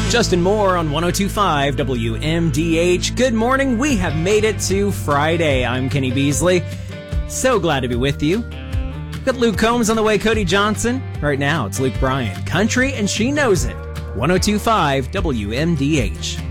Justin Moore on 102.5 WMDH. Good morning. We have made it to Friday. I'm Kenny Beasley. So glad to be with you. Got Luke Combs on the way, Cody Johnson. Right now, it's Luke Bryan. Country, and she knows it. 102.5 WMDH.